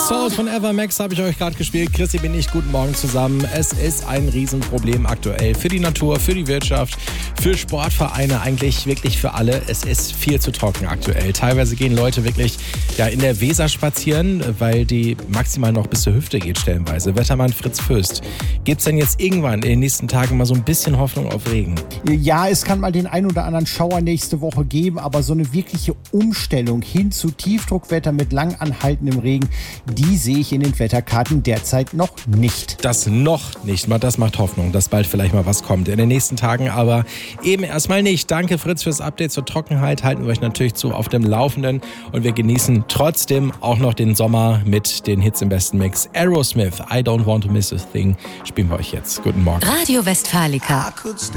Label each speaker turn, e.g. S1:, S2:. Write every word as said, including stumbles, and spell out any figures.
S1: Soul von Evermax habe ich euch gerade gespielt. Chrissy bin ich, guten Morgen zusammen. Es ist ein Riesenproblem aktuell für die Natur, für die Wirtschaft, für Sportvereine, eigentlich wirklich für alle. Es ist viel zu trocken aktuell. Teilweise gehen Leute wirklich ja, in der Weser spazieren, weil die maximal noch bis zur Hüfte geht stellenweise. Wettermann Fritz Fürst, gibt es denn jetzt irgendwann in den nächsten Tagen mal so ein bisschen Hoffnung auf Regen?
S2: Ja, es kann mal den ein oder anderen Schauer nächste Woche geben, aber so eine wirkliche Umstellung hin zu Tiefdruckwetter mit lang anhaltendem Regen, die sehe ich in den Wetterkarten derzeit noch nicht.
S1: Das noch nicht, das macht Hoffnung, dass bald vielleicht mal was kommt in den nächsten Tagen, aber eben erstmal nicht. Danke Fritz fürs Update zur Trockenheit, halten wir euch natürlich zu auf dem Laufenden und wir genießen trotzdem auch noch den Sommer mit den Hits im besten Mix. Aerosmith, I Don't Want to Miss a Thing, spielen wir euch jetzt. Guten Morgen.
S3: Radio Westfalica.